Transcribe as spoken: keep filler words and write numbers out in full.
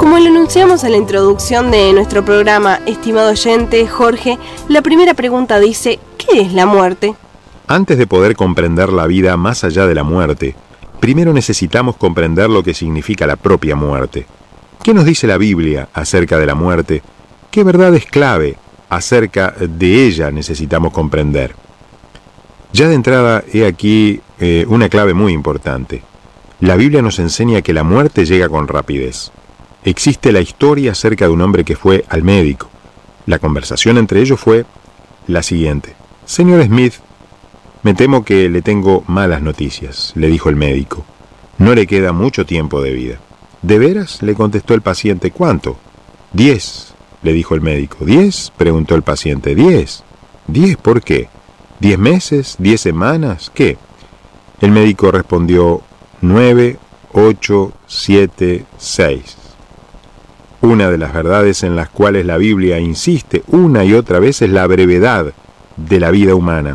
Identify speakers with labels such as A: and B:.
A: Como lo anunciamos en la introducción de nuestro programa, estimado oyente, Jorge, la primera pregunta dice, ¿qué es la muerte?
B: Antes de poder comprender la vida más allá de la muerte, primero necesitamos comprender lo que significa la propia muerte. ¿Qué nos dice la Biblia acerca de la muerte? ¿Qué verdades clave acerca de ella necesitamos comprender? Ya de entrada, he aquí eh, una clave muy importante. La Biblia nos enseña que la muerte llega con rapidez. Existe la historia acerca de un hombre que fue al médico. La conversación entre ellos fue la siguiente. Señor Smith, me temo que le tengo malas noticias, le dijo el médico. No le queda mucho tiempo de vida. ¿De veras?, le contestó el paciente. ¿Cuánto? Diez, le dijo el médico. ¿Diez?, preguntó el paciente. Diez. ¿Diez por qué? ¿Diez meses? ¿Diez semanas? ¿Qué? El médico respondió, nueve, ocho, siete, seis. Una de las verdades en las cuales la Biblia insiste una y otra vez es la brevedad de la vida humana.